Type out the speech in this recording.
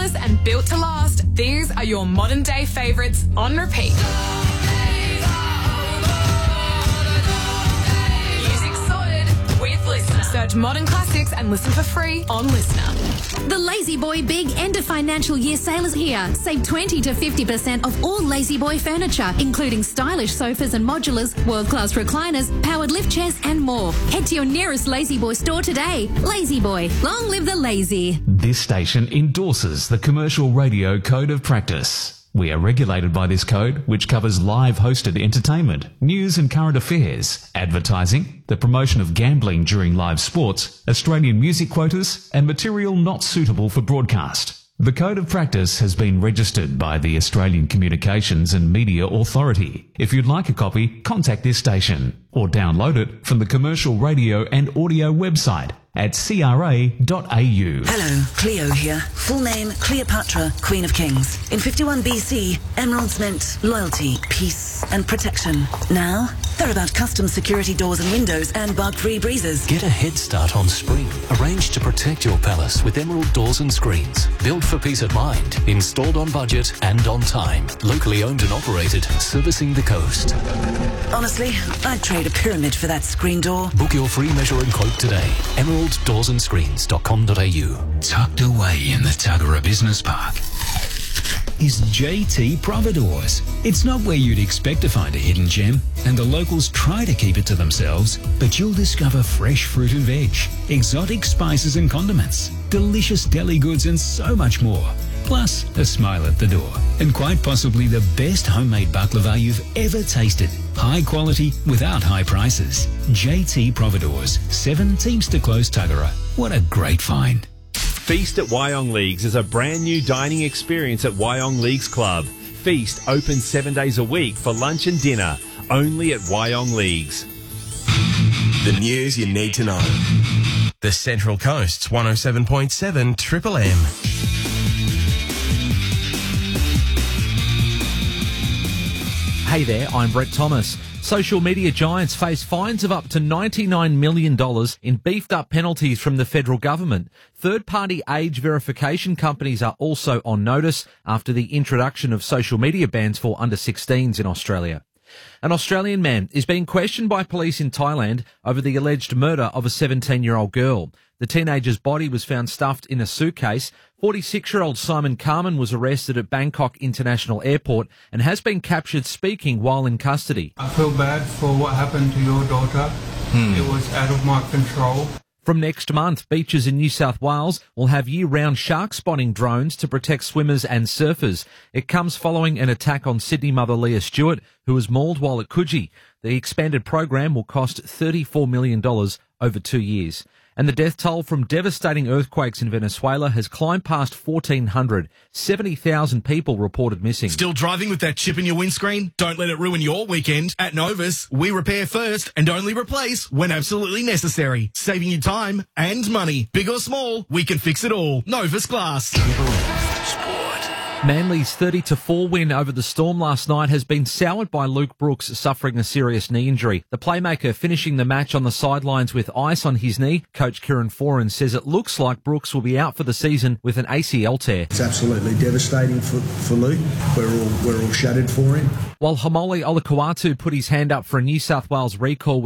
timeless and built to last, these are your modern day favourites on repeat. Music sorted with Listener. Search Modern Classics and listen for free on Listener. The Lazy Boy Big End of Financial Year sale is here. Save 20 to 50% off all Lazy Boy furniture, including stylish sofas and modulars, world-class recliners, powered lift chairs and more. Head to your nearest Lazy Boy store today. Lazy Boy, long live the lazy. This station endorses the Commercial Radio Code of Practice. We are regulated by this code, which covers live hosted entertainment, news and current affairs, advertising, the promotion of gambling during live sports, Australian music quotas, and material not suitable for broadcast. The Code of Practice has been registered by the Australian Communications and Media Authority. If you'd like a copy, contact this station or download it from the Commercial Radio and Audio website at cra.au. Hello, Cleo here. Full name, Cleopatra, Queen of Kings. In 51 BC, emeralds meant loyalty, peace and protection. Now, they're about custom security doors and windows and bug-free breezes. Get a head start on spring. Arrange to protect your palace with emerald doors and screens. Built for peace of mind. Installed on budget and on time. Locally owned and operated. Servicing the coast. Honestly, I'd trade a pyramid for that screen door. Book your free measure and quote today. emeralddoorsand-screens.com.au. Tucked away in the Tuggerah Business Park is JT Providores. It's not where you'd expect to find a hidden gem, and the locals try to keep it to themselves, but you'll discover fresh fruit and veg, exotic spices and condiments, delicious deli goods and so much more. Plus, a smile at the door, and quite possibly the best homemade baklava you've ever tasted. High quality without high prices. JT Providores, 7 Teamster Close, Tuggerah. What a great find. Feast at Wyong Leagues is a brand new dining experience at Wyong Leagues Club. Feast open 7 days a week for lunch and dinner, only at Wyong Leagues. The news you need to know. The Central Coast's 107.7 Triple M. Hey there, I'm Brett Thomas. Social media giants face fines of up to $99 million in beefed-up penalties from the federal government. Third-party age verification companies are also on notice after the introduction of social media bans for under-16s in Australia. An Australian man is being questioned by police in Thailand over the alleged murder of a 17-year-old girl. The teenager's body was found stuffed in a suitcase. 46-year-old Simon Carman was arrested at Bangkok International Airport and has been captured speaking while in custody. I feel bad for what happened to your daughter. It was out of my control. From next month, beaches in New South Wales will have year-round shark spotting drones to protect swimmers and surfers. It comes following an attack on Sydney mother Leah Stewart, who was mauled while at Coogee. The expanded program will cost $34 million over 2 years. And the death toll from devastating earthquakes in Venezuela has climbed past 1,400. 70,000 people reported missing. Still driving with that chip in your windscreen? Don't let it ruin your weekend. At Novus, we repair first and only replace when absolutely necessary. Saving you time and money. Big or small, we can fix it all. Novus Glass. Manly's 30-4 win over the Storm last night has been soured by Luke Brooks suffering a serious knee injury. The playmaker finishing the match on the sidelines with ice on his knee. Coach Kieran Foran says it looks like Brooks will be out for the season with an ACL tear. It's absolutely devastating for Luke. We're all shattered for him. While Hamole Olakau'atu put his hand up for a New South Wales recall